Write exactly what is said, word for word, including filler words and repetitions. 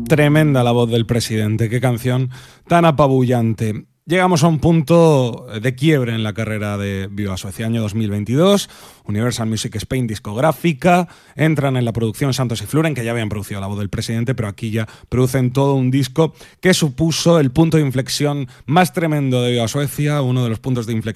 Tremenda la voz del presidente, qué canción tan apabullante. Llegamos a un punto de quiebre en la carrera de Viva Suecia, año dos mil veintidós, Universal Music Spain discográfica, entran en la producción Santos y Fluren, que ya habían producido La voz del presidente, pero aquí ya producen todo un disco que supuso el punto de inflexión más tremendo de Viva Suecia, uno de los puntos de inflexión